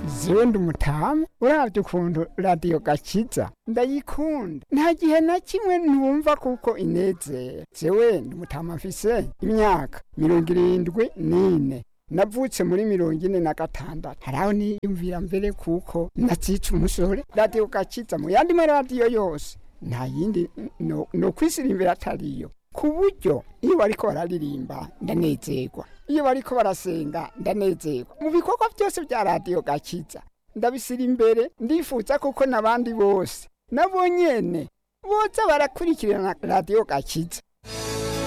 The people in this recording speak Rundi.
zewe ndi umutamu uravye ukuntu radiyo gakiza ndayikunda nta gihe na kimwe ntumva kuko inezera zewe ndi umutamu mfise imyaka 74 navutse muri 46 haraho niyumvira mbere kuko nacica umusore radiyo gakiza mu yandi maradiyo yose nta yindi no kwisirimbira atariyo ku buryo iyo bariko bararirimba ndanezerwa iyo bariko barasenga ndanezerwa mu bikorwa byose bya radiyo gakiza ndabisira imbere ndifuza kuko nabandi bose nabo nyene boza barakurikirana radiyo gakiza